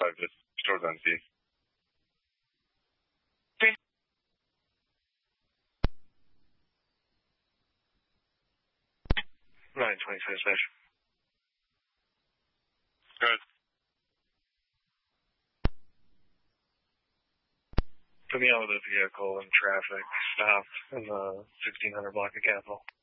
just stores empty. 926 station. Good. Put me out with a vehicle in traffic stopped in the 1600 block of Capitol.